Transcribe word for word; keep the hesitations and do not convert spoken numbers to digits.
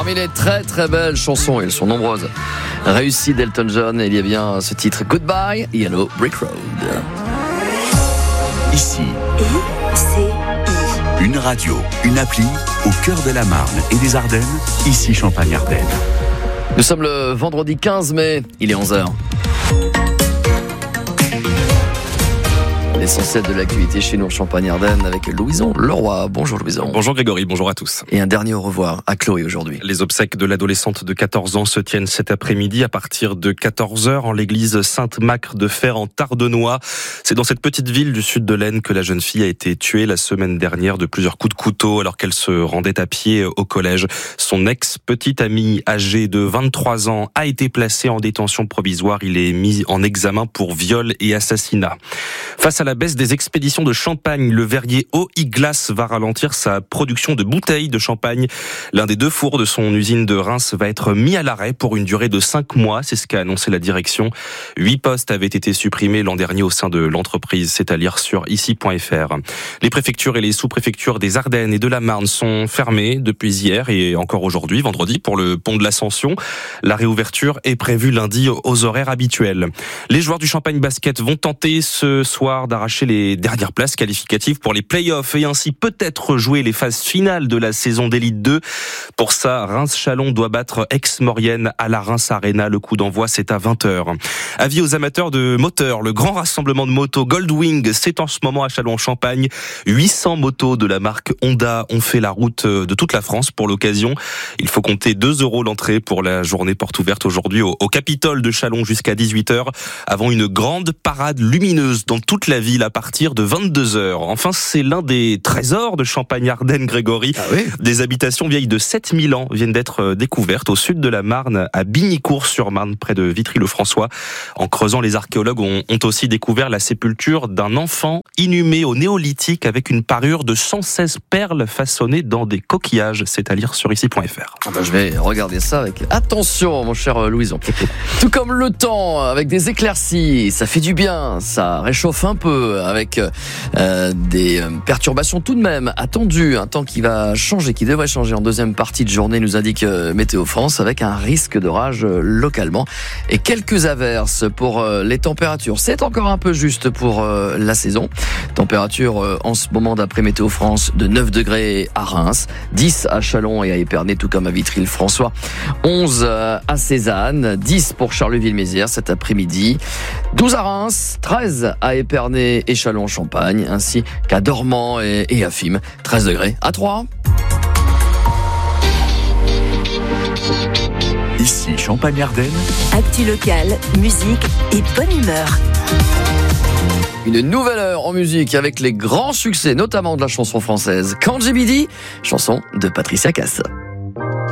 Parmi les très très belles chansons, elles sont nombreuses, réussies d'Elton John, il y a bien ce titre Goodbye Yellow Brick Road. Ici, I C I. une radio, une appli au cœur de la Marne et des Ardennes. Ici Champagne-Ardenne. Nous sommes le vendredi quinze mai, il est onze heures. L'essentiel de l'actualité chez nous en Champagne-Ardenne avec Louison Leroy. Bonjour Louison. Bonjour Grégory, bonjour à tous. Et un dernier au revoir à Chloé aujourd'hui. Les obsèques de l'adolescente de quatorze ans se tiennent cet après-midi à partir de quatorze heures en l'église Sainte-Macre de Fer en Tardenois. C'est dans cette petite ville du sud de l'Aisne que la jeune fille a été tuée la semaine dernière de plusieurs coups de couteau alors qu'elle se rendait à pied au collège. Son ex-petite amie âgée de vingt-trois ans a été placée en détention provisoire. Il est mis en examen pour viol et assassinat. Face à la baisse des expéditions de champagne, le verrier Haut-Iglas va ralentir sa production de bouteilles de champagne. L'un des deux fours de son usine de Reims va être mis à l'arrêt pour une durée de cinq mois. C'est ce qu'a annoncé la direction. Huit postes avaient été supprimés l'an dernier au sein de l'entreprise. C'est à lire sur ici point f r. Les préfectures et les sous-préfectures des Ardennes et de la Marne sont fermées depuis hier et encore aujourd'hui, vendredi, pour le pont de l'Ascension. La réouverture est prévue lundi aux horaires habituels. Les joueurs du Champagne Basket vont tenter ce soir d'arracher les dernières places qualificatives pour les play-offs et ainsi peut-être jouer les phases finales de la saison d'élite deux. Pour ça, Reims-Chalon doit battre Aix-Maurienne à la Reims Arena. Le coup d'envoi, c'est à vingt heures. Avis aux amateurs de moteurs, le grand rassemblement de motos Goldwing, c'est en ce moment à Châlons-en-Champagne. huit cents motos de la marque Honda ont fait la route de toute la France pour l'occasion. Il faut compter deux euros l'entrée pour la journée porte ouverte aujourd'hui au, au Capitole de Châlons jusqu'à dix-huit heures, avant une grande parade lumineuse dans toute la ville à partir de vingt-deux heures. Enfin, c'est l'un des trésors de Champagne-Ardenne, Grégory. Ah oui ? Des habitations vieilles de sept mille ans viennent d'être découvertes au sud de la Marne, à Bignicourt-sur-Marne, près de Vitry-le-François. En creusant, les archéologues ont, ont aussi découvert la sépulture d'un enfant inhumé au néolithique avec une parure de cent seize perles façonnées dans des coquillages. C'est à lire sur ici point f r. Ah ben je vais regarder ça avec attention, mon cher Louison. Tout comme le temps, avec des éclaircies, ça fait du bien, ça réchauffe un peu, avec euh, des perturbations tout de même attendues. Un temps qui va changer, qui devrait changer en deuxième partie de journée, nous indique euh, Météo France, avec un risque d'orage euh, localement et quelques averses pour euh, les températures. C'est encore un peu juste pour euh, la saison. Température euh, en ce moment d'après Météo France de neuf degrés à Reims, dix à Châlons et à Épernay, tout comme à Vitry-le-François, onze euh, à Cézanne, dix pour Charleville-Mézières cet après-midi, douze à Reims, treize à Épernay et Châlons-en-Champagne, ainsi qu'à Dormans et, et à Fismes, treize degrés à Troyes. Ici Champagne-Ardenne. Actu locale, musique et bonne humeur. Une nouvelle heure en musique avec les grands succès, notamment de la chanson française Quand J B D, chanson de Patricia Cass.